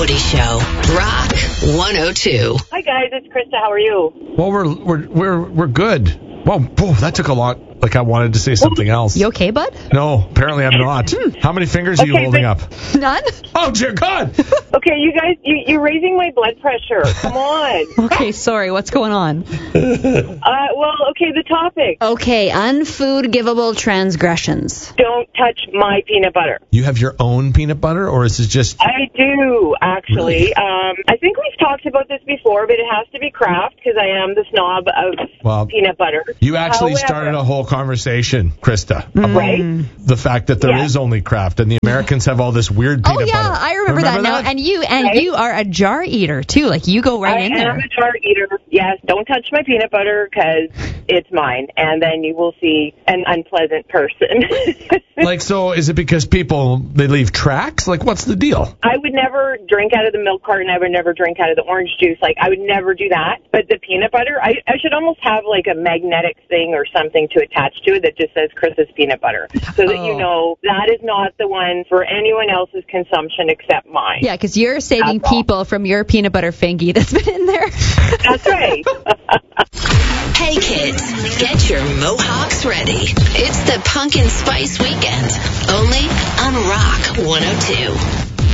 Woody Show. Rock 102. Hi guys, it's Krista. How are you? Well, we're good. Whoa, that took a lot. Like I wanted to say something else. You okay, bud? No, apparently I'm not. How many fingers are you holding up? None? Oh, dear God. Okay, you guys, you're raising my blood pressure. Come on. Okay, sorry. What's going on? Okay, the topic. Okay, unforgivable transgressions. Don't touch my peanut butter. You have your own peanut butter, or is it just... I do, actually. I think we've talked about this before, but it has to be Kraft because I am the snob of peanut butter. You actually started a whole conversation, Krista. Right? The fact that there is only Kraft and the Americans have all this weird peanut butter. Oh, yeah, I remember that now. And you are a jar eater, too. Like, you go right in there. I am a jar eater. Yes, don't touch my peanut butter because it's mine. And then you will see an unpleasant person. Like, so is it because they leave tracks? Like, what's the deal? I would never drink out of the milk carton. I would never drink out of the orange juice. Like, I would never do that. But the peanut butter, I should almost have, like, a magnetic thing or something to attach to it that just says Chris's peanut butter. So that you know that is not the one for anyone else's consumption except mine. Yeah, because you're saving people from your peanut butter fingy that's been in there. That's right. Hey kids, get your mohawks ready. It's the Pumpkin Spice Weekend, only on Rock 102.